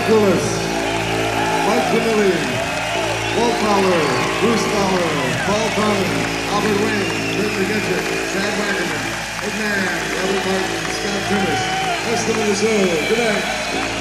Willis, Mike Camilli, Walt Fowler, Bruce Fowler, Paul Carlin, Albert Wayne, Rick McGintrick, Chad Wackerman, Ed Mann, Robert Martin, Scott Primus. Rest of the show. Good night.